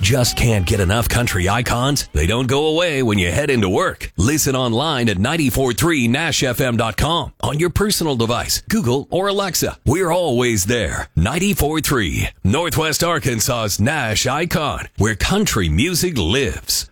just can't get enough country icons? They don't go away when you head into work. Listen online at 943nashfm.com on your personal device, Google or Alexa. We're always there. 94.3, Northwest Arkansas's Nash Icon, where country music lives.